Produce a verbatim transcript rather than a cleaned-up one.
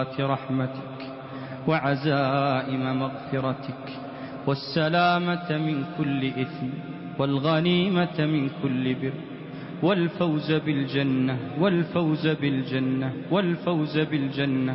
رحمتك وعزائم مغفرتك والسلامة من كل إثم والغنيمة من كل بر والفوز بالجنة والفوز بالجنة والفوز بالجنة